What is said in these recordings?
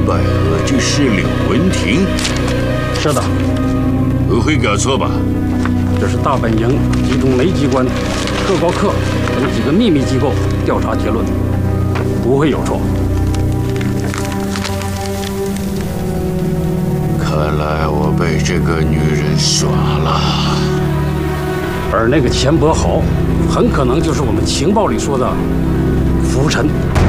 百合就是柳文婷？ 是的。 不会搞错吧？ 这是大本营集中煤机关、特高课等几个秘密机构调查结论，不会有错。 看来我被这个女人耍了。 而那个钱伯豪，很可能就是我们情报里说的浮尘。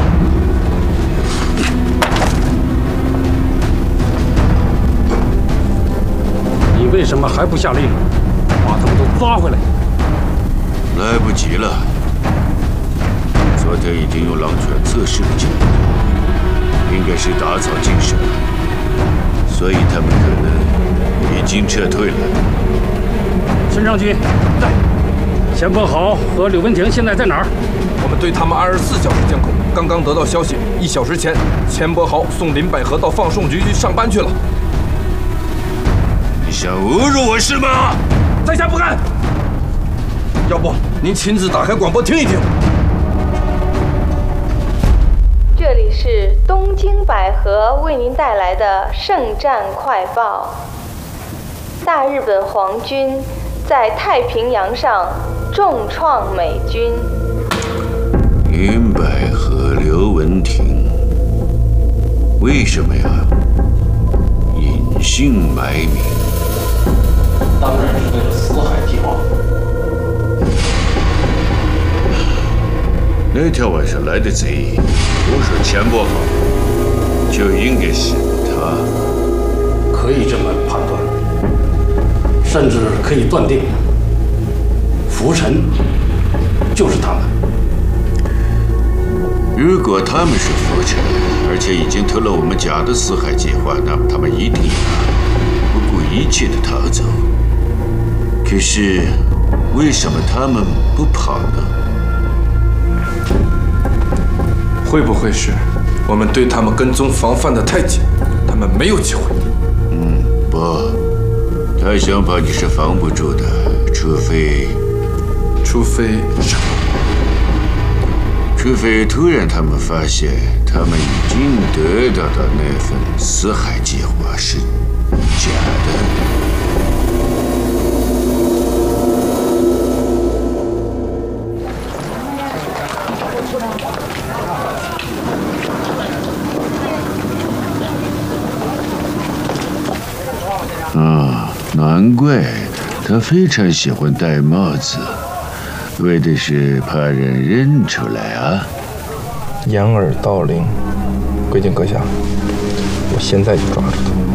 你为什么还不下令把他们都抓回来？ 来不及了。昨天已经用狼犬测试了结果，应该是打草惊蛇，所以他们可能已经撤退了。 孙尚军，在。钱伯豪和柳文婷现在在哪儿？ 我们对他们24小时监控，刚刚得到消息，1小时前，钱伯豪送林百合到放送局去上班去了。 你想侮辱我是吗？ 在下不敢。要不您亲自打开广播听一听。 这里是东京百合为您带来的圣战快报。大日本皇军在太平洋上重创美军。 林百合、刘文婷，为什么呀？隐姓埋名。 当然是为了死海计划。 那天晚上来的贼，我说钱伯豪，就应该是他。 可以这么判断，甚至可以断定，浮尘就是他们。 如果他们是浮尘，而且已经偷了我们假的死海计划，那么他们一定不顾一切的逃走。可是，为什么他们不跑呢？ 会不会是我们对他们跟踪防范得太紧，他们没有机会？ 不，太想跑你是防不住的，除非什么？ 除非突然他们发现他们已经得到的那份死海计划是假的。难怪他非常喜欢戴帽子，为的是怕人认出来啊。 掩耳盗铃，归京阁下，我现在就抓住他。